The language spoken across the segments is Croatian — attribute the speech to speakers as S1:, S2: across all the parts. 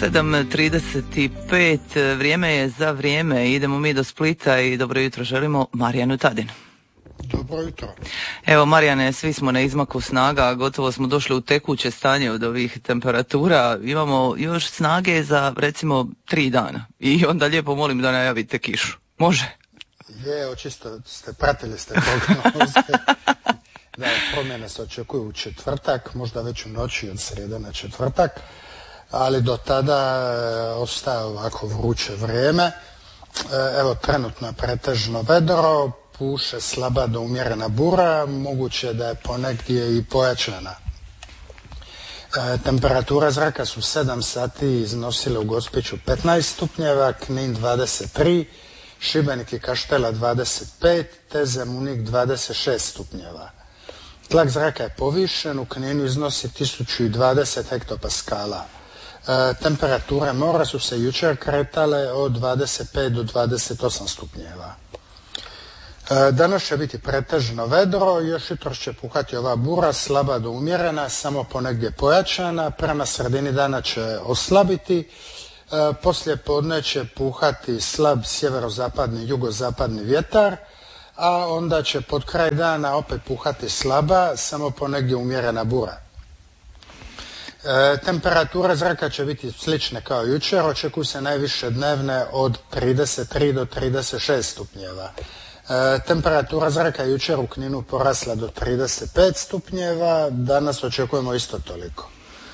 S1: 7:35, vrijeme je za vrijeme. Idemo mi do Splita i dobro jutro želimo Marijanu Tadinu.
S2: Dobro jutro.
S1: Evo Marijane, svi smo na izmaku snaga, gotovo smo došli u tekuće stanje od ovih temperatura. Imamo još snage za recimo 3 dana i onda lijepo molim da najavite kišu. Može?
S2: Očisto pratili ste prognoze. Da, promjene se očekuju u četvrtak, možda već u noći od srijede na četvrtak, ali do tada ostaje ovako vruće vrijeme. Evo, trenutno je pretežno vedro, puše slaba do umjerena bura, moguće da je ponegdje i pojačana. Temperatura zraka su 7 sati iznosile u Gospiću 15 stupnjeva, Knin 23, Šibenik i Kaštela 25, te Zemunik 26 stupnjeva. Tlak zraka je povišen, u Kninu iznosi 1020 hektopaskala. Temperature mora su se jučer kretale od 25 do 28 stupnjeva. Danas će biti pretežno vedro, još jutros će puhati ova bura, slaba do umjerena, samo ponegdje pojačana, prema sredini dana će oslabiti, poslije podne će puhati slab sjeverozapadni, jugozapadni vjetar, a onda će pod kraj dana opet puhati slaba, samo ponegdje umjerena bura. Temperatura zraka će biti slične kao jučer, očekuju se najviše dnevne od 33 do 36 stupnjeva. Temperatura zraka jučer u Kninu porasla do 35 stupnjeva, danas očekujemo isto toliko.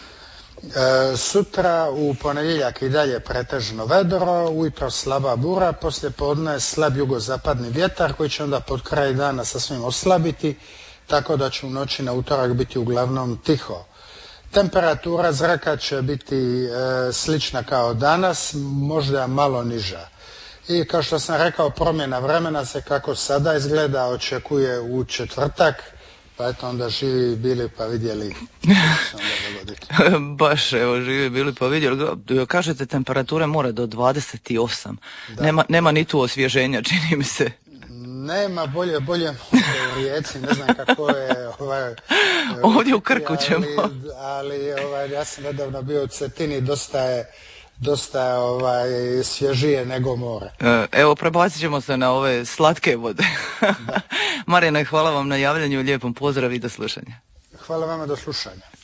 S2: Sutra u ponedjeljak i dalje pretežno vedro, ujutro slaba bura, poslije podne slab jugozapadni vjetar koji će onda pod kraj dana sasvim oslabiti, tako da će u noći na utorak biti uglavnom tiho. Temperatura zraka će biti slična kao danas, možda malo niža. I kao što sam rekao, promjena vremena se kako sada izgleda očekuje u četvrtak, pa eto onda živi bili pa vidjeli što onda dogoditi.
S1: Baš evo živi bili pa vidjeli. Kažete temperature mora do 28. Nema ni tu osvježenja, čini mi se.
S2: Nema, bolje možda u Rijeci, ne znam kako je
S1: ovdje u Krku ćemo.
S2: Ali ja sam nedavno bio u Cetini, dosta svježije nego more.
S1: Evo, prebacit ćemo se na ove slatke vode. Marijane, hvala vam na javljanju, lijepom pozdrav i do slušanja.
S2: Hvala vama, do slušanja.